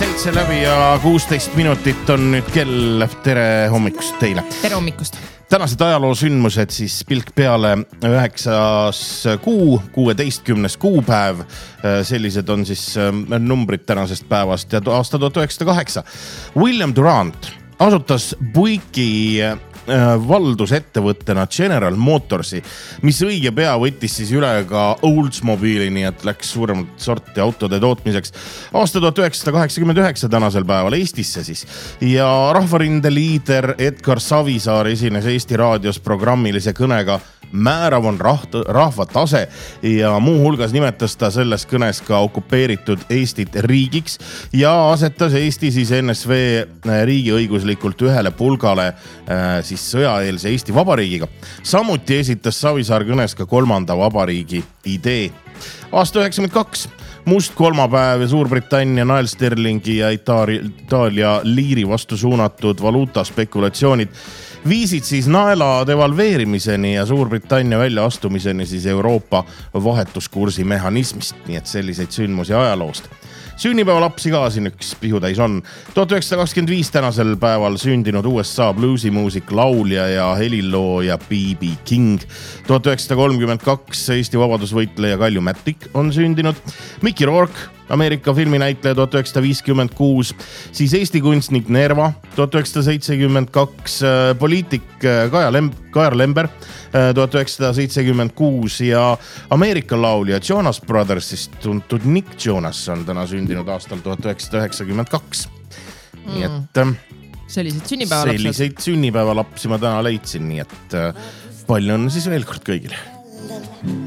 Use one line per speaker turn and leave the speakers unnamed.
7 läbi ja 16 minutit on nüüd kell. Tere hommikust teile.
Tere hommikust.
Tänased ajaloo sündmused siis pilk peale 9. kuu, 16. kuupäev. Sellised on siis numbrid tänasest päevast ja aasta 1908. William Durant asutas Buicki valdusettevõttena General Motorsi, mis õige pea võttis siis üle ka Oldsmobile'i, nii et läks suuremat sorti autode tootmiseks. Aasta 1989 tänasel päeval Eestisse siis. Ja Rahvarinde liider Edgar Savisaar esines Eesti raadios programmilise kõnega Määrav on rahva tase ja muuhulgas nimetas ta selles kõnes ka okupeeritud Eestit riigiks ja asetas Eesti siis NSV riigiõiguslikult ühele pulgale siis sõjaeelse Eesti Vabariigiga. Samuti esitas Savisaar kõnes ka 3. vabariigi idee. Aasta 92. Must kolmapäev ja Suurbritannia Nael Sterlingi ja Itaalia liiri vastu suunatud valuuta spekulatsioonid viisid siis naela devalveerimiseni ja Suurbritannia väljaastumiseni siis Euroopa vahetuskursi mehhanismist. Nii et selliseid sündmusi ajaloost. Sünnipäeva lapsi ka siin üks pihutäis on. 1925 tänasel päeval sündinud USA bluusimuusik, laulja ja helilooja B.B. King. 1932 Eesti vabadusvõitleja Kalju Mätik on sündinud. Mickey Rourke, Ameerika filminäitleja 1956, siis Eesti kunstnik Nerva 1972, poliitik Kajar Lember 1976 ja Ameerika laulja Jonas Brothersist tuntud Nick Jonas on täna sündinud aastal 1992. Nii et selliseid sünnipäevalapsi ma täna leidsin, nii et palju on siis veel kord kõigile.